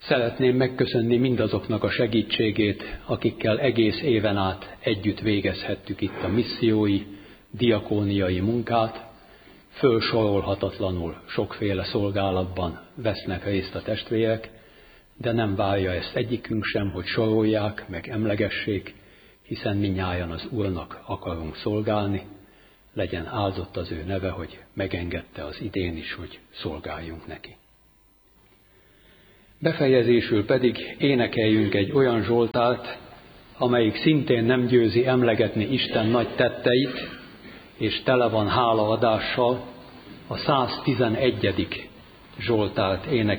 Szeretném megköszönni mindazoknak a segítségét, akikkel egész éven át együtt végezhettük itt a missziói, diakóniai munkát. Fölsorolhatatlanul sokféle szolgálatban vesznek részt a testvérek, de nem várja ezt egyikünk sem, hogy sorolják, meg emlegessék, hiszen mindnyájan az Úrnak akarunk szolgálni. Legyen áldott az ő neve, hogy megengedte az idén is, hogy szolgáljunk neki. Befejezésül pedig énekeljünk egy olyan zsoltárt, amelyik szintén nem győzi emlegetni Isten nagy tetteit, és tele van hálaadással. A 111. zsoltárt énekeljük.